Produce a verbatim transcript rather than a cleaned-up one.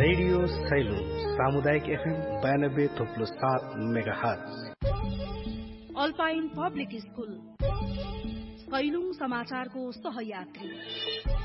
Radio Cello सामुदायिक FM बयानब्बे थोप्लो सात mega hertz. Alpine public school Sailung समाचारको सहयात्री।